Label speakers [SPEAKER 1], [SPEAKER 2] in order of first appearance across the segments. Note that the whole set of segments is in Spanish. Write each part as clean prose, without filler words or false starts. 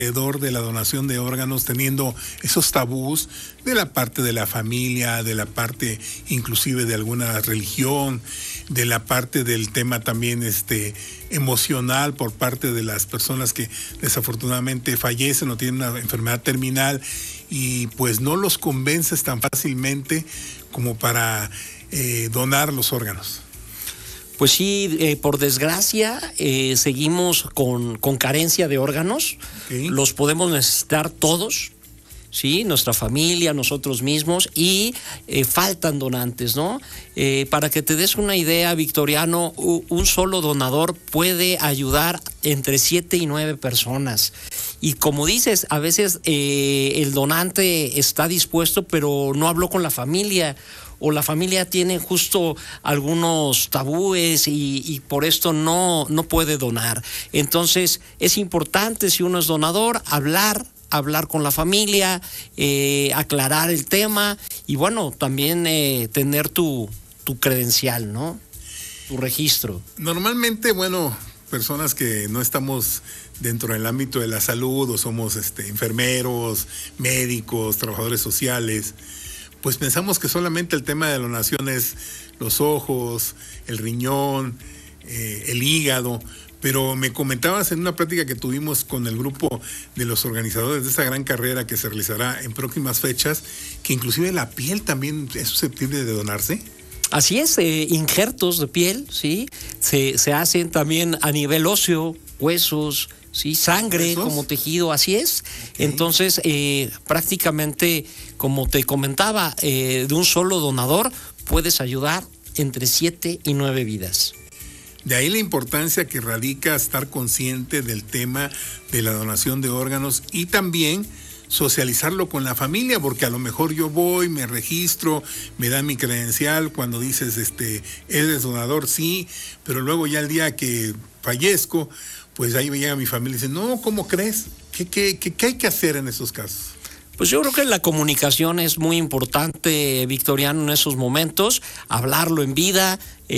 [SPEAKER 1] alrededor de la donación de órganos, teniendo esos tabús de la parte de la familia, de la parte inclusive de alguna religión, de la parte del tema también emocional por parte de las personas que desafortunadamente fallecen o tienen una enfermedad terminal y pues no los convences tan fácilmente como para donar los órganos.
[SPEAKER 2] Pues sí, por desgracia, seguimos con carencia de órganos. Okay. Los podemos necesitar todos, ¿sí? Nuestra familia, nosotros mismos, y faltan donantes, ¿no? Para que te des una idea, Victoriano, un solo donador puede ayudar entre 7 y 9 personas. Y como dices, a veces el donante está dispuesto, pero no habló con la familia, o la familia tiene justo algunos tabúes y por esto no puede donar. Entonces es importante, si uno es donador, hablar con la familia, aclarar el tema y bueno, también tener tu credencial, ¿no? Tu registro.
[SPEAKER 1] Normalmente, bueno, personas que no estamos dentro del ámbito de la salud o somos enfermeros, médicos, trabajadores sociales, pues pensamos que solamente el tema de la donación es los ojos, el riñón, el hígado, pero me comentabas en una plática que tuvimos con el grupo de los organizadores de esta gran carrera que se realizará en próximas fechas, que inclusive la piel también es susceptible de donarse.
[SPEAKER 2] Así es, injertos de piel, ¿sí? Se hacen también a nivel óseo, huesos, sí, sangre como tejido, así es. Okay. Entonces, prácticamente, como te comentaba, de un solo donador puedes ayudar entre 7 y 9 vidas.
[SPEAKER 1] De ahí la importancia que radica estar consciente del tema de la donación de órganos y también socializarlo con la familia, porque a lo mejor yo voy, me registro, me dan mi credencial, cuando dices, eres donador, sí, pero luego ya el día que fallezco, pues ahí me llega mi familia y dice, no, ¿cómo crees? ¿Qué hay que hacer en esos casos?
[SPEAKER 2] Pues yo creo que la comunicación es muy importante, Victoriano, en esos momentos, hablarlo en vida,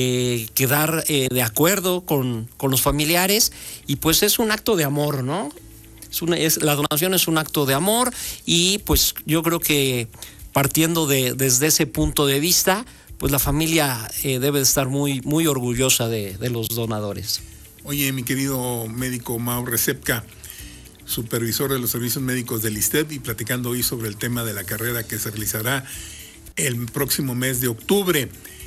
[SPEAKER 2] quedar de acuerdo con los familiares y pues es un acto de amor, ¿no? La donación es un acto de amor y pues yo creo que partiendo desde ese punto de vista, pues la familia debe de estar muy, muy orgullosa de los donadores.
[SPEAKER 1] Oye, mi querido médico Mau Recepka, supervisor de los servicios médicos del ISSSTE, y platicando hoy sobre el tema de la carrera que se realizará el próximo mes de octubre.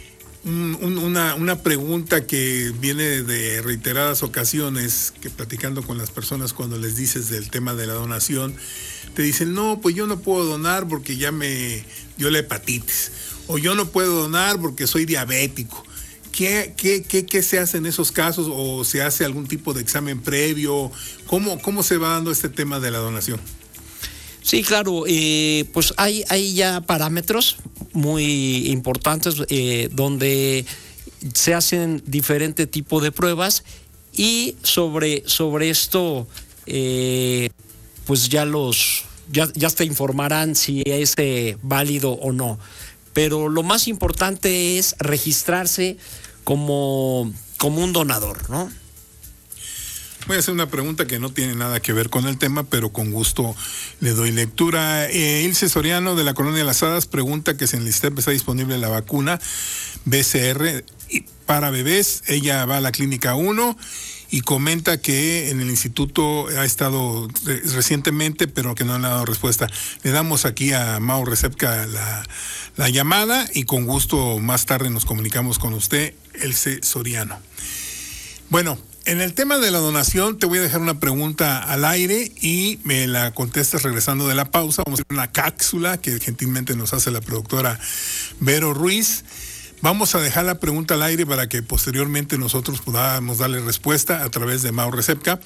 [SPEAKER 1] Una pregunta que viene de reiteradas ocasiones, que platicando con las personas cuando les dices del tema de la donación, te dicen, no, pues yo no puedo donar porque ya me dio la hepatitis, o yo no puedo donar porque soy diabético. ¿Qué se hace en esos casos? ¿O se hace algún tipo de examen previo? ¿Cómo se va dando este tema de la donación?
[SPEAKER 2] Sí, claro, pues hay ya parámetros muy importantes donde se hacen diferente tipo de pruebas y sobre esto pues ya te informarán si es válido o no. Pero lo más importante es registrarse como un donador, ¿no?
[SPEAKER 1] Voy a hacer una pregunta que no tiene nada que ver con el tema, pero con gusto le doy lectura. Ilse Soriano, de la Colonia Las Hadas, pregunta que si en el ISSSTE está disponible la vacuna BCR para bebés. Ella va a la Clínica 1 y comenta que en el instituto ha estado recientemente, pero que no le ha dado respuesta. Le damos aquí a Mau Recepka la llamada y con gusto más tarde nos comunicamos con usted, Ilse Soriano. Bueno, en el tema de la donación te voy a dejar una pregunta al aire y me la contestas regresando de la pausa. Vamos a hacer una cápsula que gentilmente nos hace la productora Vero Ruiz. Vamos a dejar la pregunta al aire para que posteriormente nosotros podamos darle respuesta a través de Mau Recepka.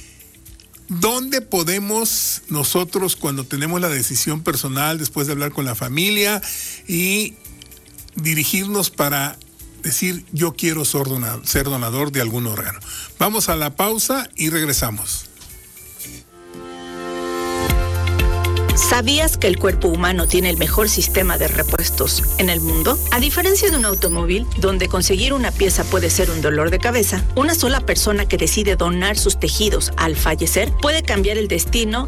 [SPEAKER 1] ¿Dónde podemos nosotros, cuando tenemos la decisión personal, después de hablar con la familia y dirigirnos para decir yo quiero ser donador de algún órgano? Vamos a la pausa y regresamos.
[SPEAKER 3] ¿Sabías que el cuerpo humano tiene el mejor sistema de repuestos en el mundo? A diferencia de un automóvil, donde conseguir una pieza puede ser un dolor de cabeza, una sola persona que decide donar sus tejidos al fallecer puede cambiar el destino